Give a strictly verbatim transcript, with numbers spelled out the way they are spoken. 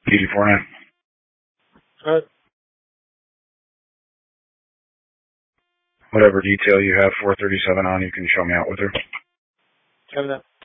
Easy for him. Alright. Whatever detail you have four thirty-seven on, you can show me out with her. Coming up.